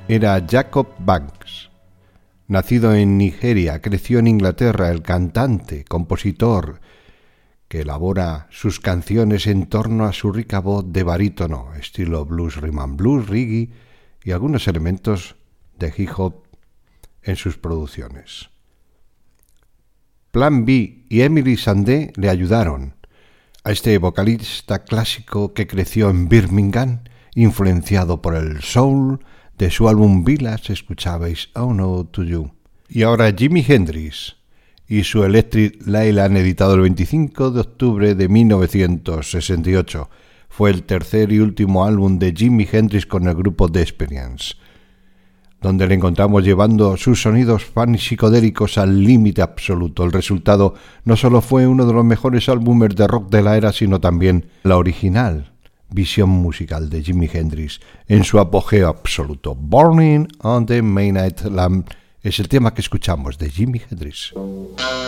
era Jacob Banks. Nacido en Nigeria, creció en Inglaterra, el cantante, compositor, que elabora sus canciones en torno a su rica voz de barítono, estilo blues, rhythm and blues, reggae y algunos elementos de hip hop en sus producciones. Plan B y Emily Sandé le ayudaron a este vocalista clásico que creció en Birmingham, influenciado por el soul. De su álbum Village escuchabais Oh No To You. Y ahora Jimi Hendrix y su Electric Light han editado el 25 de octubre de 1968. Fue el tercer y último álbum de Jimi Hendrix con el grupo The Experience, donde le encontramos llevando sus sonidos fan y psicodélicos al límite absoluto. El resultado no solo fue uno de los mejores álbumes de rock de la era, sino también la original visión musical de Jimi Hendrix en su apogeo absoluto. Burning on the Midnight Lamp es el tema que escuchamos de Jimi Hendrix.